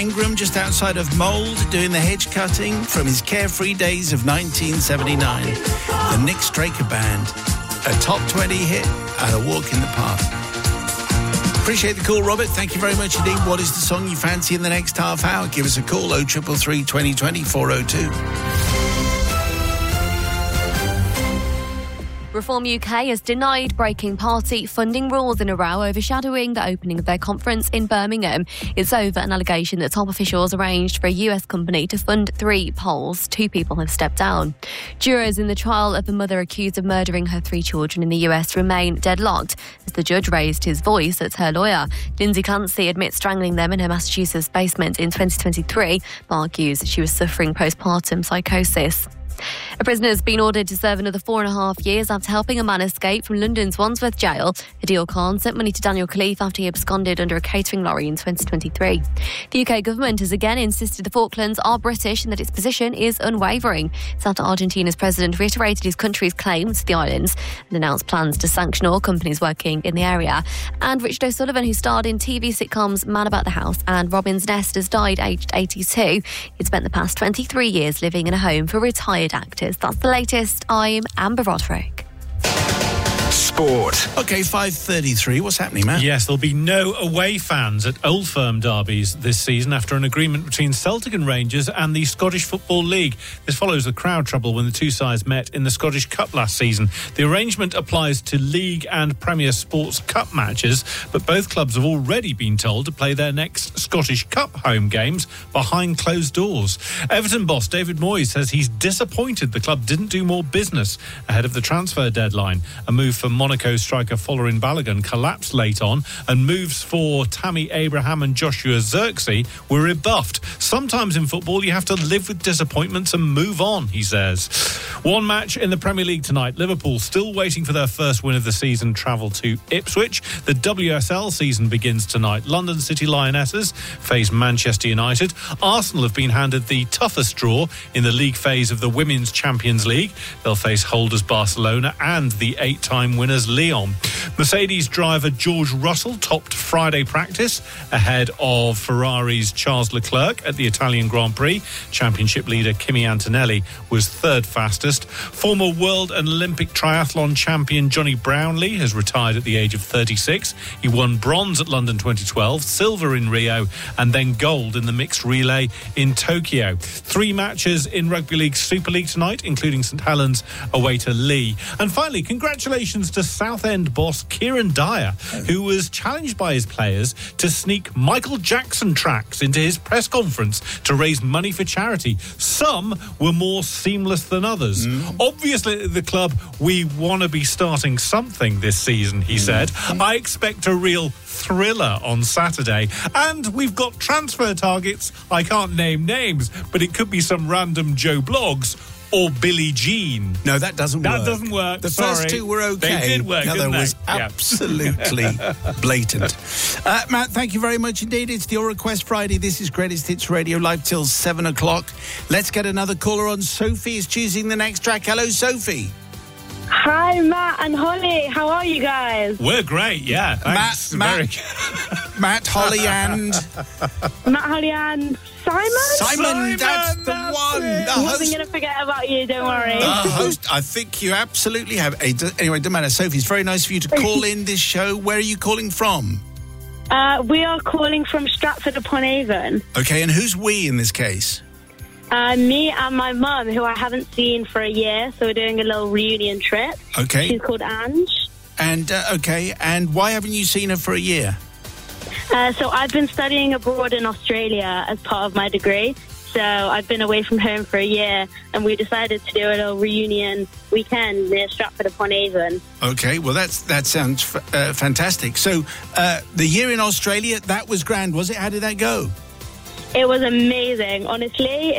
Ingram, just outside of Mould, doing the hedge cutting from his carefree days of 1979. The Nick Straker Band, a top 20 hit and a walk in the park. Appreciate the call, Robert. Thank you very much indeed. What is the song you fancy in the next half hour? Give us a call, 0333 2020 402. Reform UK has denied breaking party funding rules in a row overshadowing the opening of their conference in Birmingham. It's over an allegation that top officials arranged for a US company to fund 3 polls. 2 people have stepped down. Jurors in the trial of the mother accused of murdering her 3 children in the US remain deadlocked as the judge raised his voice as her lawyer. Lindsay Clancy admits strangling them in her Massachusetts basement in 2023, but argues she was suffering postpartum psychosis. A prisoner has been ordered to serve another 4.5 years after helping a man escape from London's Wandsworth jail. Adil Khan sent money to Daniel Khalif after he absconded under a catering lorry in 2023. The UK government has again insisted the Falklands are British and that its position is unwavering. It's after Argentina's president reiterated his country's claims to the islands and announced plans to sanction all companies working in the area. And Richard O'Sullivan, who starred in TV sitcoms Man About the House and Robin's Nest, has died aged 82. He'd spent the past 23 years living in a home for retired actors. That's the latest. I'm Amber Roderick. Sport. OK, 5:33. What's happening, Matt? Yes, there'll be no away fans at Old Firm derbies this season after an agreement between Celtic and Rangers and the Scottish Football League. This follows the crowd trouble when the two sides met in the Scottish Cup last season. The arrangement applies to League and Premier Sports Cup matches, but both clubs have already been told to play their next Scottish Cup home games behind closed doors. Everton boss David Moyes says he's disappointed the club didn't do more business ahead of the transfer deadline. A move for Monaco striker Folarin Balogun collapsed late on, and moves for Tammy Abraham and Joshua Zirkzee were rebuffed. Sometimes in football you have to live with disappointments and move on, he says. One match in the Premier League tonight. Liverpool, still waiting for their first win of the season, travel to Ipswich. The WSL season begins tonight. London City Lionesses face Manchester United. Arsenal have been handed the toughest draw in the league phase of the Women's Champions League. They'll face holders Barcelona and the 8-time winners Lyon. Mercedes driver George Russell topped Friday practice ahead of Ferrari's Charles Leclerc at the Italian Grand Prix. Championship leader Kimi Antonelli was third fastest. Former world and Olympic triathlon champion Johnny Brownlee has retired at the age of 36. He won bronze at London 2012, silver in Rio, and then gold in the mixed relay in Tokyo. 3 matches in Rugby League Super League tonight, including St Helens away to Lee. And finally, congratulations to Southend boss Kieran Dyer, who was challenged by his players to sneak Michael Jackson tracks into his press conference to raise money for charity. Some were more seamless than others. Obviously, at the club, we want to be starting something this season, he said. I expect a real thriller on Saturday. And we've got transfer targets. I can't name names, but it could be some random Joe Bloggs or Billie Jean. No, that doesn't work. That doesn't work. The Sorry. first 2 were okay. They did work, The other was absolutely blatant. Matt, thank you very much indeed. It's the Your Request Friday. This is Greatest Hits Radio, live till 7 o'clock. Let's get another caller on. Sophie is choosing the next track. Hello, Sophie. Hi, Matt and Holly. How are you guys? We're great, yeah. Thanks. Matt, Holly and... Matt, Holly and Simon, that's the one. I wasn't going to forget about you, don't worry. The host, I think you absolutely have. Anyway, doesn't matter. Sophie, it's very nice for you to call in this show. Where are you calling from? We are calling from Stratford-upon-Avon. Okay, and who's we in this case? Me and my mum, who I haven't seen for a year, so we're doing a little reunion trip. Okay. She's called Ange. And, and why haven't you seen her for a year? So I've been studying abroad in Australia as part of my degree. So I've been away from home for a year, and we decided to do a little reunion weekend near Stratford-upon-Avon. Okay, well, that sounds fantastic. So the year in Australia, that was grand, was it? How did that go? It was amazing. Honestly,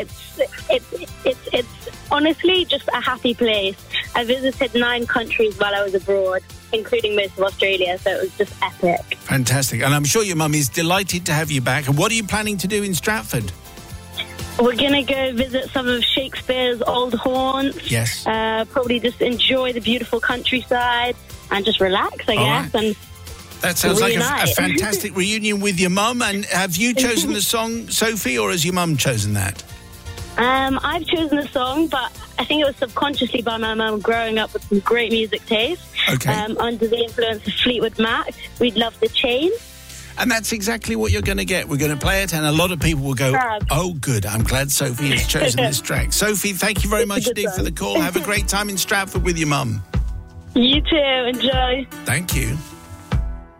it's honestly just a happy place. I visited 9 countries while I was abroad, including most of Australia, so it was just epic. Fantastic. And I'm sure your mum is delighted to have you back. And what are you planning to do in Stratford? We're going to go visit some of Shakespeare's old haunts. Yes. Probably just enjoy the beautiful countryside and just relax, I guess. Right. And That sounds like a reunite. fantastic reunion with your mum. And have you chosen the song, Sophie, or has your mum chosen that? I've chosen the song, but I think it was subconsciously by my mum growing up with some great music taste. Okay. Under the influence of Fleetwood Mac, we'd love The Chain. And that's exactly what you're going to get. We're going to play it, and a lot of people will go, oh, good, I'm glad Sophie has chosen this track. Sophie, thank you very much indeed for the call. Have a great time in Stratford with your mum. You too. Enjoy. Thank you.